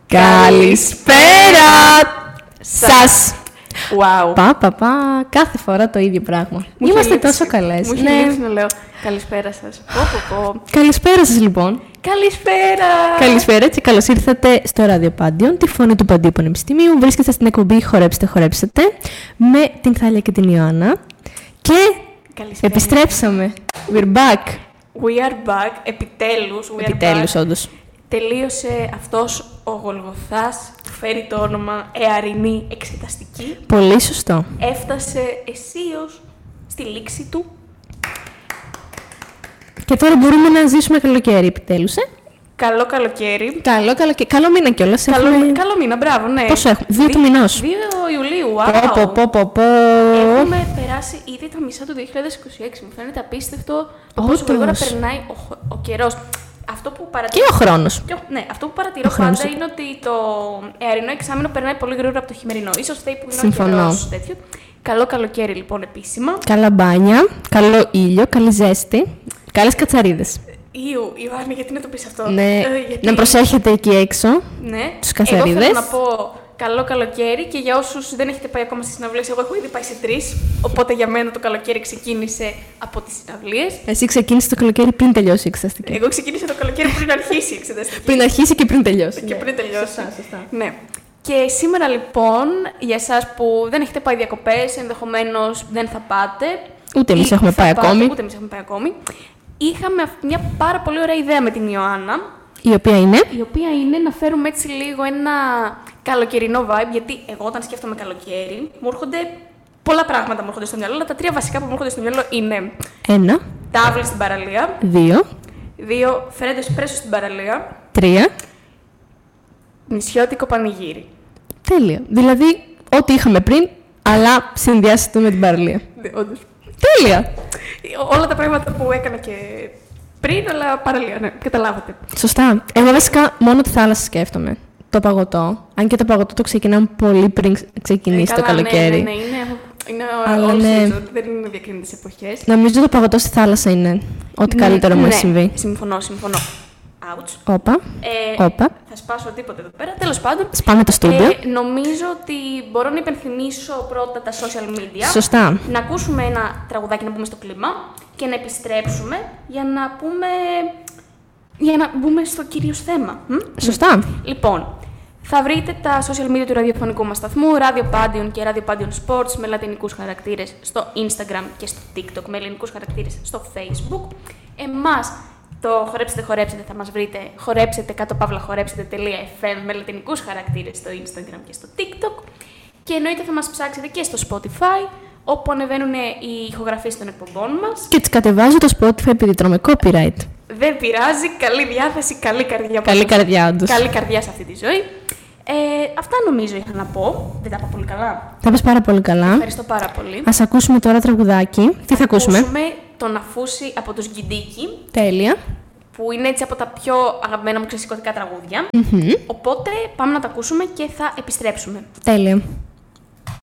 Καλησπέρα σας! Wow. Πα, κάθε φορά το ίδιο πράγμα. Είμαστε τόσο καλές. Μου είχε λείψει να λέω καλησπέρα σας. Καλησπέρα σας λοιπόν. Καλησπέρα! Καλησπέρα και καλώς ήρθατε στο Ραδιοπάντιον, τη φωνή του Παντίου Πανεπιστημίου. Βρίσκεστε στην εκπομπή Χορέψτε με την Θάλια και την Ιωάννα. Και καλησπέρα. Επιστρέψαμε. We're back. We are back. Επιτέλους, όντως. Τελείωσε αυτός ο Γολγοθάς που φέρει το όνομα Εαρινή Εξεταστική. Πολύ σωστό. Έφτασε αισίως στη λήξη του. Και τώρα μπορούμε να ζήσουμε καλοκαίρι, επιτέλους, Καλό καλοκαίρι. Καλό μήνα κιόλας. Καλό μήνα, μπράβο, ναι. Πόσο έχουμε, 2 του μηνός. 2 Ιουλίου, wow. Πω. Έχουμε περάσει ήδη τα μισά του 2026. Μου φαίνεται απίστευτο το πόσο γρήγορα περνάει ο καιρός. Αυτό που παρατηρώ... Και ο χρόνος. Ναι, αυτό που παρατηρώ πάντα είναι ότι το εαρινό εξάμηνο περνάει πολύ γρήγορα από το χειμερινό. Ίσως θέει που είναι ο καιρός τέτοιο. Καλό καλοκαίρι λοιπόν επίσημα. Καλά μπάνια, καλό ήλιο, καλή ζέστη, καλές κατσαρίδες. Ιωάννη, γιατί να το πεις αυτό. Ναι, να προσέχετε εκεί έξω, ναι. τους κατσαρίδες. Εγώ θέλω να πω καλό καλοκαίρι και για όσους δεν έχετε πάει ακόμα στις συναυλίες, εγώ έχω ήδη πάει σε 3, οπότε για μένα το καλοκαίρι ξεκίνησε από τις συναυλίες. Εσύ ξεκίνησες το καλοκαίρι πριν τελειώσει η εξεταστική. Εγώ ξεκίνησα το καλοκαίρι πριν αρχίσει η εξεταστική. Πριν αρχίσει και πριν τελειώσει. Και πριν τελειώσει. Σωστά. Ναι. Και σήμερα λοιπόν, για εσάς που δεν έχετε πάει διακοπές, ενδεχομένως δεν θα πάτε. Ούτε εμείς έχουμε πάει ακόμη. Είχαμε μια πάρα πολύ ωραία ιδέα με την Ιωάννα. Η οποία είναι να φέρουμε έτσι λίγο ένα καλοκαιρινό vibe, γιατί εγώ όταν σκέφτομαι καλοκαίρι, μου έρχονται πολλά πράγματα στο μυαλό, αλλά τα 3 βασικά που μου έρχονται στο μυαλό είναι 1. Τάβλη στην παραλία. 2. Φρέντο εσπρέσο στην παραλία. 3. Νησιώτικο πανηγύρι. Τέλεια. Δηλαδή, ό,τι είχαμε πριν, αλλά συνδυάσετε με την παραλία. Όντως. Τέλεια. Όλα τα πράγματα που έκανα και πριν, αλλά παραλία, ναι, καταλάβατε. Σωστά. Εγώ βασικά μόνο τη θάλασσα σκέφτομαι. Το παγωτό. Αν και το παγωτό το ξεκινάμε πολύ πριν ξεκινήσει το καλοκαίρι. Ναι, είναι όλη η ζωή, δεν είναι διακρίνητες εποχές. Νομίζω το παγωτό στη θάλασσα είναι ό,τι καλύτερο μου έχει συμβεί. Συμφωνώ. Ouch. Όπα. Θα σπάσω τίποτα εδώ πέρα. Τέλος πάντων. Σπάμε το στούντιο. Νομίζω ότι μπορώ να υπενθυμίσω πρώτα τα social media. Σωστά. Να ακούσουμε ένα τραγουδάκι να μπούμε στο κλίμα και να επιστρέψουμε για να μπούμε στο κυρίως θέμα. Σωστά. Λοιπόν, θα βρείτε τα social media του ραδιοφωνικού μας σταθμού, Ραδιοπάντιον και Ραδιοπάντιον Sports με λατινικούς χαρακτήρες στο Instagram και στο TikTok, με ελληνικούς χαρακτήρες στο Facebook. Εμάς, το χορέψετε θα μας βρείτε χορέψετε_FM με λατινικούς χαρακτήρες στο Instagram και στο TikTok. Και εννοείται θα μας ψάξετε και στο Spotify, όπου ανεβαίνουν οι ηχογραφίες των εκπομπών μας. Και τις κατεβάζω το Spotify επειδή τρώμε copyright. Δεν πειράζει, καλή διάθεση, καλή καρδιά. Καλή καρδιά, όντως. Καλή καρδιά σε αυτή τη ζωή. Αυτά νομίζω είχα να πω. Δεν τα είπα πολύ καλά. Τα πες πάρα πολύ καλά. Ευχαριστώ πάρα πολύ. Ας ακούσουμε τώρα τραγουδάκι. Τι θα ακούσουμε? Θα ακούσουμε τον Αφούση από τους Γκιντίκι. Τέλεια. Που είναι έτσι από τα πιο αγαπημένα μου ξεσηκωτικά τραγούδια. Οπότε πάμε να τα ακούσουμε και θα επιστρέψουμε. Τέλεια.